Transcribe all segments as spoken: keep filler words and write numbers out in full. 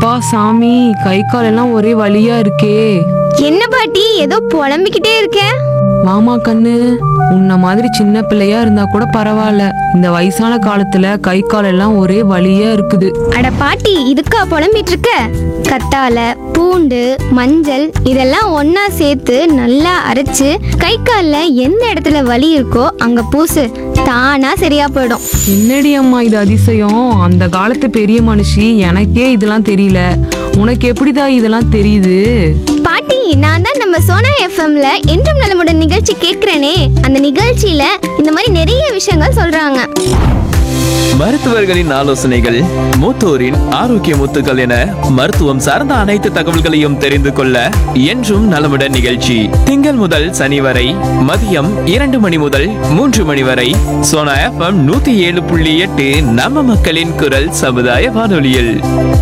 அப்பா சாமி, கை கால் எல்லாம் ஒரே வலியா இருக்கே. என்ன பாட்டி ஏதோ புலம்பிக்கிட்டே இருக்க? வாமா கண்ணு, உன்ன மாதிரி சின்ன பிள்ளையா இருந்தா கூட பரவாயில்ல, இந்த வயசான காலத்துல கை கால் எல்லாம் ஒரே வலியா இருக்குது. அட பாட்டி, இதுக்கா புலம்பிட்டு இருக்க? கத்தாழை, பூண்டு, மஞ்சள் இதெல்லாம் ஒண்ணா சேர்த்து நல்லா அரைச்சு கை கால்ல எந்த இடத்துல வலி இருக்கோ அங்க பூசு, தானா சரியா போயிடும். என்னடி அம்மா இது அதிசயம், அந்த காலத்து பெரிய மனுஷி, எனக்கே இதெல்லாம் தெரியல, உனக்கு எப்படிதான் இதெல்லாம் தெரியுது? பாட்டி, நான் தான் நம்ம சோனா எஃப்எம்ல என்றும் நலமுடன் நிகழ்ச்சி கேட்கிறேனே, அந்த நிகழ்ச்சியில இந்த மாதிரி நிறைய விஷயங்கள் சொல்றாங்க. மருத்துவர்களின் ஆலோசனைகள், மூத்தோரின் ஆரோக்கிய முத்துக்கள் என மருத்துவம் சார்ந்த அனைத்து தகவல்களையும் தெரிந்து கொள்ள என்றும் நலமுடன் நிகழ்ச்சி திங்கள் முதல் சனி வரை மதியம் இரண்டு மணி முதல் மூன்று மணி வரை சோனா எஃப்எம் நூத்தி ஏழு புள்ளி எட்டு நம்ம மக்களின் குரல் சமுதாய வானொலியில்.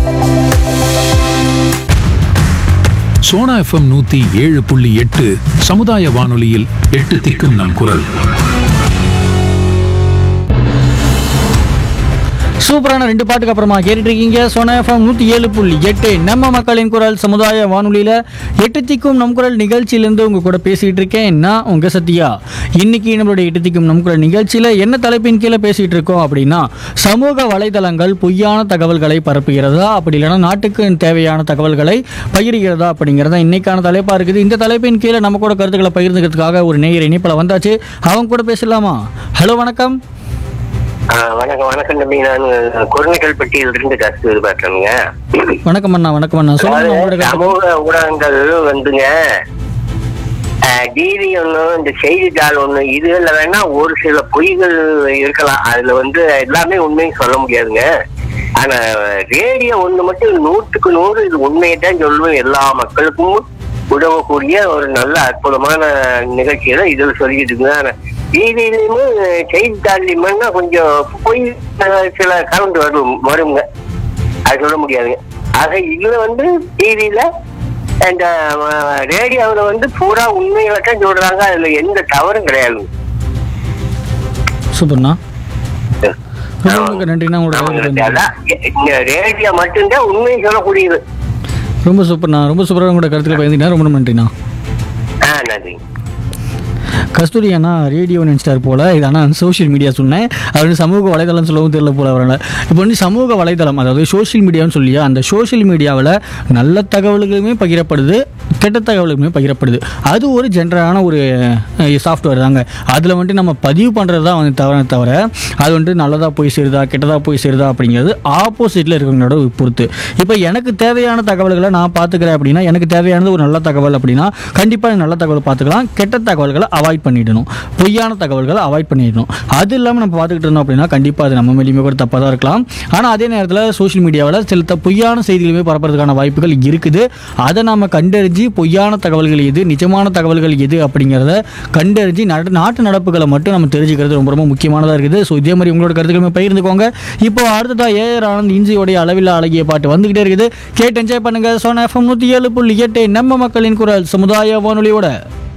சோனா எஃப்எம் நூத்தி ஏழு புள்ளி எட்டு சமுதாய வானொலியில் எட்டு திக்கும் நம் குரல். சூப்பரான ரெண்டு பாட்டுக்கு அப்புறமா கேட்டுட்டு இருக்கீங்க சோனா எஃப்எம் நூற்றி ஏழு புள்ளி எட்டு நம்ம மக்களின் குரல் சமுதாய வானொலியில் எட்டு திக்கும் நம் குரல் நிகழ்ச்சியிலேருந்து உங்கள் கூட பேசிகிட்டு இருக்கேன் நான் உங்கள் சத்யா. இன்றைக்கி நம்மளுடைய எட்டு திக்கும் நம் குரல் நிகழ்ச்சியில் என்ன தலைப்பின் கீழே பேசிகிட்டு இருக்கோம் அப்படின்னா, சமூக வலைதளங்கள் பொய்யான தகவல்களை பரப்புகிறதா, அப்படி இல்லைன்னா நாட்டுக்கு தேவையான தகவல்களை பகிர்கிறதா அப்படிங்கிறதா இன்றைக்கான தலைப்பாக இருக்குது. இந்த தலைப்பின் கீழே நம்ம கூட கருத்துக்களை பகிர்ந்துக்கிறதுக்காக ஒரு நேயர் இணைப்பில் வந்தாச்சு. அவங்க கூட பேசலாமா? ஹலோ, வணக்கம். வணக்கம் வணக்கம் தம்பி, நான் குருணிகள்பட்டியில இருந்து கருத்து எதிர்பார்க்கணுங்க. வணக்கம் அண்ணா. வணக்கம் அண்ணா, சொல்லுங்க. சமூக ஊடகங்கள் வந்துங்க, டிவி ஒண்ணு, இந்த செய்தித்தாள் ஒண்ணு, இதுல வேணா ஒரு சில பொய்கள் இருக்கலாம், அதுல வந்து எல்லாமே உண்மையும் சொல்ல முடியாதுங்க. ஆனா ரேடியோ ஒண்ணு மட்டும் நூற்றுக்கு நூறு இது உண்மையை தான் சொல்லுவேன். எல்லா மக்களுக்கும் உதவக்கூடிய ஒரு நல்ல அற்புதமான நிகழ்ச்சியில இதுல சொல்லிட்டு இருக்குங்க. டிவிலையுமே செய்தித்தாள்லையுமே கொஞ்சம் போய் சில கரண்ட் வரும் வருங்க, அது சொல்ல முடியாதுங்க. ஆக இதுல வந்து டிவியில இந்த ரேடியோவில் வந்து பூரா உண்மைகளை தான் சொல்றாங்க, அதுல எந்த தவறும் கிடையாது. சூப்பர்ண்ணா, நன்றிண்ணா. இந்த ரேடியோ மட்டும்தான் உண்மையை சொல்லக்கூடியது. ரொம்ப சூப்பர்ண்ணா, ரொம்ப சூப்பராக உங்களோட கருத்துக்களை பயந்துட்டா, ரொம்ப நன்றிண்ணா. ஆ, நன்றி. கஸ்தூரி அண்ணா ரேடியோ நினைச்சிட்டார் போல், இது ஆனால் சோஷியல் மீடியா சொன்னேன், அது வந்து சமூக வலைதளம் சொல்லவும் தெரியல போல் வரல. இப்போ வந்து சமூக வலைதளம், அதாவது சோஷியல் மீடியான்னு சொல்லியா, அந்த சோஷியல் மீடியாவில் நல்ல தகவல்களுமே பகிரப்படுது, கெட்ட தகவலுமே பகிரப்படுது. அது ஒரு ஜென்ரலான ஒரு சாஃப்ட்வேர் தாங்க. அதில் வந்துட்டு நம்ம பதிவு பண்ணுறது தான் வந்து தவற தவிர அது வந்துட்டு நல்லதாக போய் சேருதா கெட்டதாக போய் சேருதா அப்படிங்கிறது ஆப்போசிட்டில் இருக்கிறவங்களோட பொறுத்து. இப்போ எனக்கு தேவையான தகவல்களை நான் பார்த்துக்கிறேன் அப்படின்னா, எனக்கு தேவையானது ஒரு நல்ல தகவல் அப்படின்னா கண்டிப்பாக நல்ல தகவலை பார்த்துக்கலாம், கெட்ட தகவல்களை அவாய்ட் பண்ணிடணும், பொய்யான தகவல்களை அவாய்ட் பண்ணிடணும். அது இல்லாமல் நம்ம பார்த்துக்கிட்டு இருந்தோம் அப்படின்னா கண்டிப்பாக அது நம்ம மேலேயுமே கூட தப்பாக தான் இருக்கலாம். ஆனால் அதே நேரத்தில் சோஷியல் மீடியாவில் சில பொய்யான செய்திகளுமே பரப்புறதுக்கான வாய்ப்புகள் இருக்குது. அதை நாம் கண்டறிஞ்சு பொய்யான தகவல்கள் எது, நிஜமான தகவல்கள் எது அப்படிங்கிறத கண்டறிஞ்சு நாட்டு நடப்புகளை மட்டும் நம்ம தெரிஞ்சுக்கிறது ரொம்ப ரொம்ப முக்கியமானதாக இருக்குது. ஸோ இதே மாதிரி உங்களோட கருத்துக்களுமே பகிர்ந்துக்கோங்க. இப்போ அடுத்ததாக ஏஆர் ஆனந்த் இன்ஜியோடைய அளவில் அழகிய பாட்டு வந்துகிட்டே இருக்குது, கேட்டு என்ஜாய் பண்ணுங்க. சோனா எஃப்எம் நூற்றி ஏழு புள்ளி எட்டு நம்ம மக்களின் குரல் சமுதாய வானொலியோட.